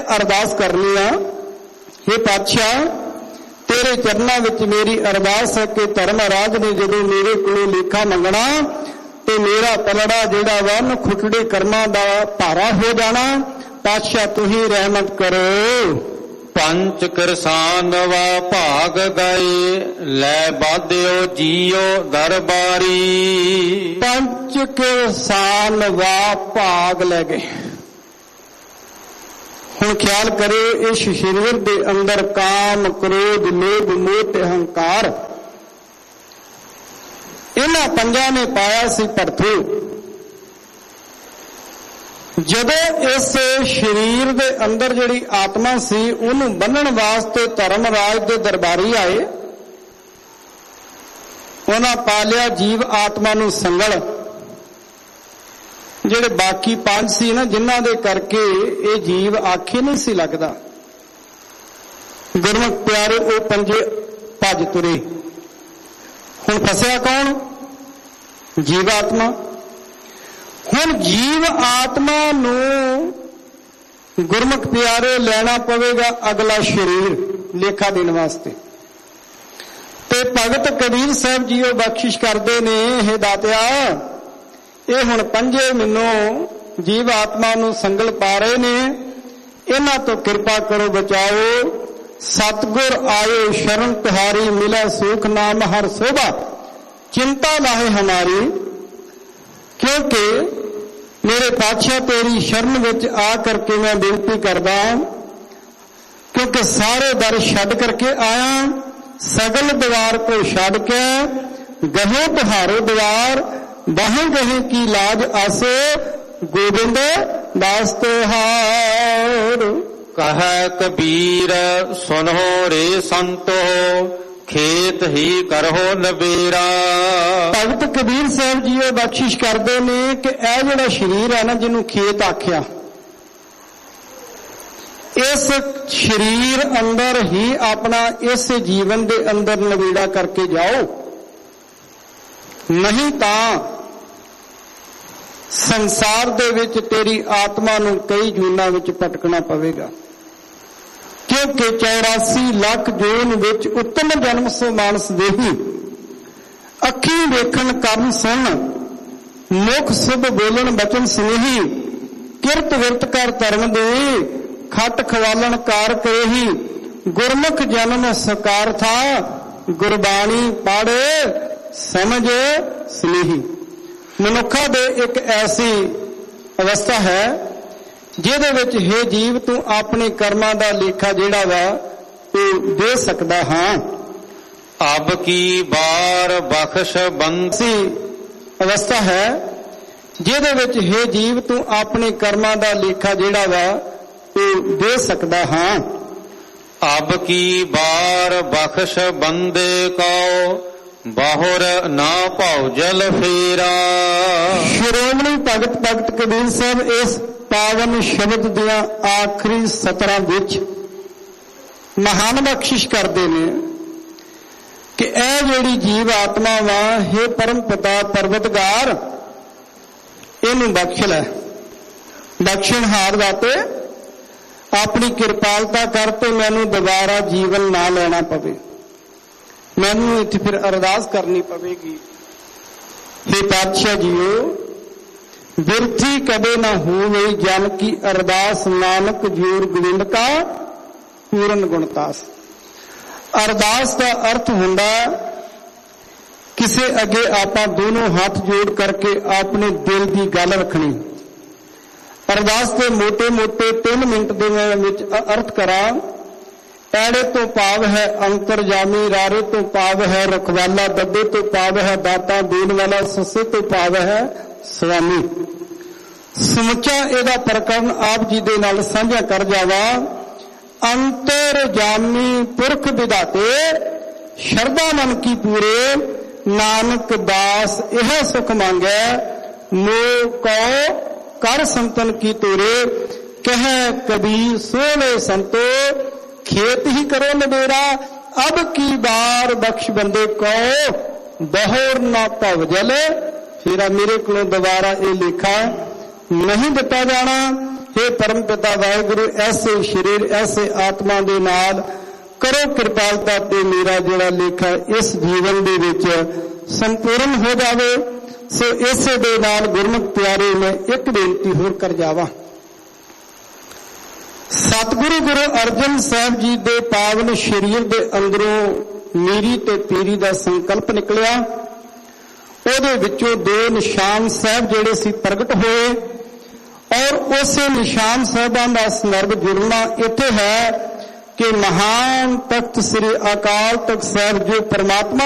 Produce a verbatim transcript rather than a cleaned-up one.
अरदास करनी आ, हे पातशाह तेरे चरणों विच मेरी अरदास है कि धर्मराज ने जदों मेरे कोलों लेखा मंगना तो मेरा पलड़ा जिहड़ा वा ना खुटड़े कर्मां दा भारा हो जाना। पातशाह तुही रहमत करो। पंच करसान वा भाग गए लै बाध्यो जियो दरबारी। पंच करसान वा भाग लै गए। हुण ख्याल करे इस शरीर दे अंदर काम क्रोध लोभ मोह ते अहंकार इन्हां पंजां ने पाया सी भरथू। जदों इस शरीर दे अंदर जिहड़ी आत्मा सी उहनूं बन्नण वास्ते धर्मराज दे दरबारी आए, उन्हां पा लिया जीव आत्मा नूं संगल। ਜਿਹੜੇ बाकी पांच सी ना जिन्हां दे करके ये जीव आखे नहीं सी लगदा, गुरमुख प्यारे वो पंजे भज तुरे। हुण फसिया कौन? जीव आत्मा। हुण जीव आत्मा नूं गुरमुख प्यारे लेना पवेगा अगला शरीर लेखा देने वास्ते। ते भगत कबीर साहब जी वो बख्शिश करते ने, हे दातिया ये हुण पंजे मैनू जीव आत्मा नूं संगल पा रहे ने, इन्हां तो कृपा करो बचाओ। सतगुर आयो शरण तुहारी मिला सुख नाम हर शोभा चिंता लाहे हमारी। क्योंकि मेरे पातशाह तेरी शरण विच आ करके मैं बेनती करदा, क्योंकि सारे दर छड्ड करके आया, सगल द्वार को छड्ड के गहे तुहारो द्वार बाहें गहे की लाज आसे गोबिंद दास तुहार। कह कबीर सुनो रे संतो खेत ही करहो नबेरा। भगत कबीर साहब जी वो बख्शिश करते ने कि यह जिहड़ा शरीर है ना जिन्हों खेत आख्या, इस शरीर अंदर ही अपना इस जीवन दे अंदर नवेड़ा करके जाओ, नहीं तां संसार दे विच तेरी आत्मा नूं कई जूनां विच भटकना पवेगा। क्योंकि चौरासी लाख जून विच उत्तम जन्म सो मानस देही, अखी वेखण करन सुन मुख शुभ बोलन बचन स्नेही, किरत विरत कर धर्म दे खट खवालन कार करेही, गुरमुख जन्म सकार था गुरबाणी पढ़े समझ स्नेही। मनुखा दे एक ऐसी अवस्था है जिहदे विच हे जीव तू अपने कर्मां दा लेखा जिहड़ा वा तू दे सकदा हां। अब की बार बख्श बंसी अवस्था है जिहदे विच हे जीव तू अपने कर्मां दा लेखा जिहड़ा वा तू दे सकदा हां। अब की बार बख्श बंदे को बाहुर ना भाव जल फेरा। श्रोमणी भगत भगत कबीर साहब इस पावन शब्द दिया आखिरी सतरां विच महान बख्शिश करते हैं कि यह जिहड़ी जीव आत्मा वा हे परम पिता परवतगार इहनूं बख्श लै। बख्शणहार दाते अपनी किरपालता कर ते मैनूं दोबारा जीवन ना लेना पवे, मैनू इत्थे फिर अरदास करनी पवेगी। हे पातशाह जीओ बिरथी कदे ना होवे जन की अरदास, नानक जोर गोविंद का पूरन गुणतास। अरदास का अर्थ हुंदा किसे अगे आपां दोनों हाथ जोड़ करके अपने दिल की गल रखनी। अरदास के मोटे मोटे तीन मिनट दे विच अर्थ करा। ऐड़े तो भाव है अंतरजामी, रारे तो भाव है रखवाला, दद्दे तो भाव है दाता देन वाला, सस्से तो भाव है स्वामी। समुचा इहदा प्रकरण आप जी दे नाल साझा कर जावा। अंतरजामी पुरख विधाते शरदा मन की पूरे, नानक दास यह सुख मांगे मोह कौ कर संतन की तोरे। कह कबीर सोले संतो खेत ही करो नबेरा, अब की बार बख्श बंदे को बहुर ना भव जल। फिर मेरे को दोबारा ये लेखा नहीं दिता जाना। हे परम पिता वाहिगुरु ऐसे शरीर ऐसे आत्मा दे नाल करो कृपालता ते मेरा जिहड़ा लेखा इस जीवन दे विच संपूर्ण हो जावे। सो इसे दे नाल गुरमुख प्यारे मैं एक बेनती होर कर जावां। सतगुरु गुरु अर्जन साहब जी दे पावन शरीर दे अंदरों मीरी ते पीरी दा संकल्प निकलिया। ਉਹਦੇ ਵਿੱਚੋਂ दो निशान साहब ਜਿਹੜੇ ਸੀ प्रगट होए और उसे निशान साहबां ਦਾ संदर्भ जुड़ना इत्थे है कि महान तख्त श्री अकाल तख्त साहब जो परमात्मा